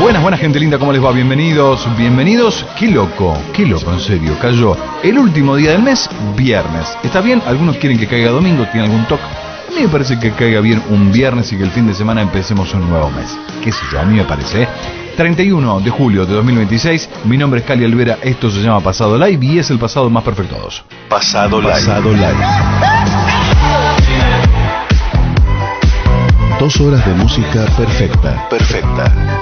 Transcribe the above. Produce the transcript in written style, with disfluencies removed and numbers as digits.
Buenas gente linda, ¿cómo les va? Bienvenidos. Qué loco, en serio, cayó el último día del mes, viernes. ¿Está bien? Algunos quieren que caiga domingo, tienen algún toque. A mí me parece que caiga bien un viernes y que el fin de semana empecemos un nuevo mes. Qué sé yo, a mí me parece, 31 de julio de 2026, mi nombre es Cali Alvera, esto se llama Pasado Live y es el pasado más perfecto de todos. Pasado Live. 2 horas de música perfecta.